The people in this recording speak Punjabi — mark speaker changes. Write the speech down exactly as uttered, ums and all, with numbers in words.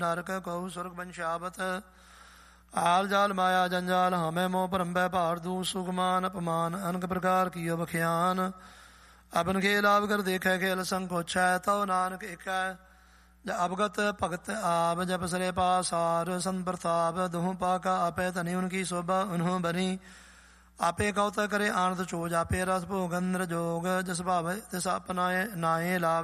Speaker 1: ਨਰਕ ਕਉ ਸੁਰਗ ਬੰਸ਼ਾਵਤ ਆਲ ਜਾਲ ਮਾਇਆ ਜੰਜਾਲ ਹਮੇ ਮੋਹ ਭਰੰਬੈ ਭਾਰ ਦੂ ਸੁਗਮਾਨ ਅਪਮਾਨ ਅਨਕ ਪ੍ਰਕਾਰ ਕੀਓ ਬਖਿਆਨ ਅਬਨ ਖੇਲ ਆਵ ਕਰ ਦੇਖੈ ਖੇਲ ਸੰਕੋਛੈ ਤਉ ਨਾਨਕ ਏਕੈ ਅਵਗਤ ਭਗਤ ਆਪ ਜਪ ਸਰੇ ਪਾਸਾਰ ਸੰਤ ਪ੍ਰਤਾਪ ਦੁਹ ਪਾਕਾ ਆਪੇ ਧਨੀ ਉਨਕੀ ਸੋਭਾ ਉਨਹੁ ਬਨੀ ਆਪੇ ਕਉਤ ਕਰੇ ਆਨੰਦ ਚੋਜ ਆਪੇ ਰਸ ਭੋਗ ਅੰਦਰ ਜੋਗ ਜਿਸ ਭਾਵ ਤਿਸ ਆਪਨਾਏ ਨਾਏ ਲਾਭ